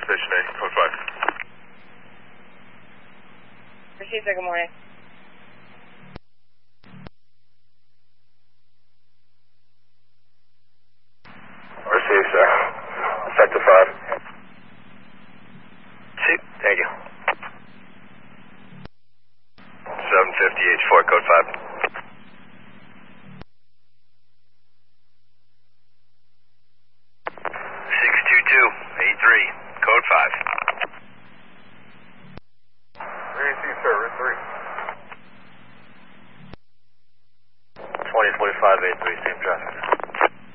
Station A, code 5. Received, sir. Good morning. Received, sir. Sector 5. See, thank you. 750 H4, code 5. Code 5. Received, sir. Route 3. 2045 A3, same traffic.